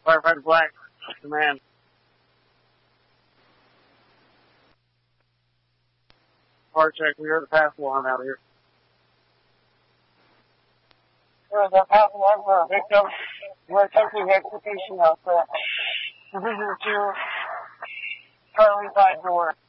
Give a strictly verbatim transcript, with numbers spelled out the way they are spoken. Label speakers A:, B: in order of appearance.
A: Firefighter Black, command. Fire check, we heard a pass alarm out here.
B: There's a pass alarm for a victim. We're attempting execution of the Division two, Charlie side door.